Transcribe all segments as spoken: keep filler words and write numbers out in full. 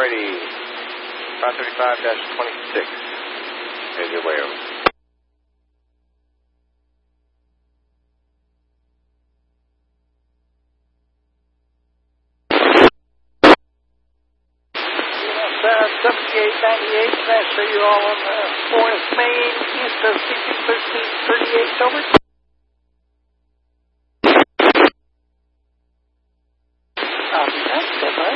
Alrighty, five thirty-five twenty-six, here's your way over. seventy-eight ninety-eight, can I show you all on the Forest, Maine, east of C P thirteen thirty-eight, over? Copy that, stand by.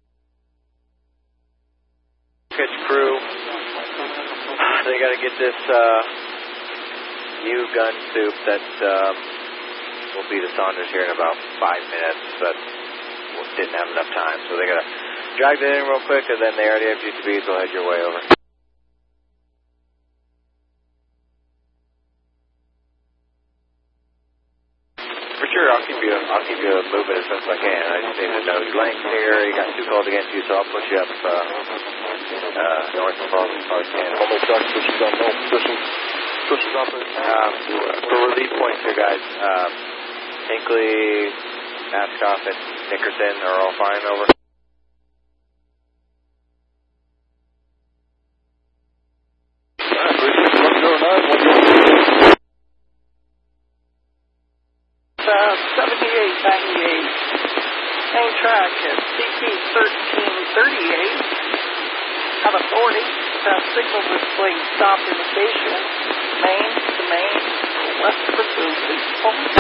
Pitch crew, they got to get this uh, new gun soup that um, will be the Saunders here in about five minutes, but we didn't have enough time, so they got to drag that in real quick, and then the R D F G T Bs will head your way over. For sure, I'll keep you. I'll keep you moving as best I can. I just need to know your length here. You got two calls against you, so I'll push you up uh, uh, north as far as I can. Almost got pushes on no position. Pushes up. Um, for relief points here, guys. Um, Hinkley, Ascoff, and Nickerson are all fine over. Uh, seventy-eight ninety-eight, main track at C P thirteen thirty-eight, have authority, have signal display stop indication, main to main, west of the facility, over.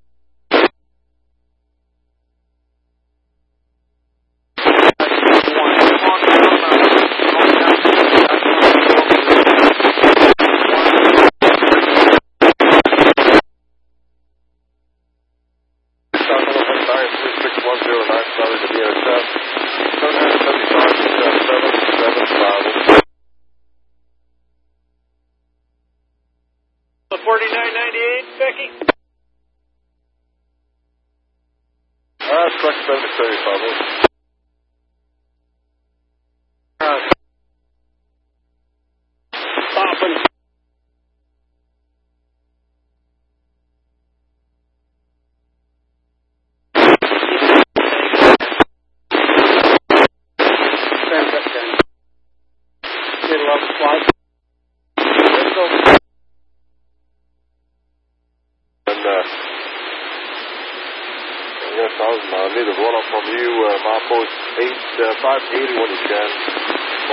forty-nine ninety-eight, Becky. Uh, truck seven thirty-five. Uh, stopping. Get a level slide. Let's go. And, uh, I guess I'll uh, need a run up from you, uh, my post eight, uh, five eighty when you can.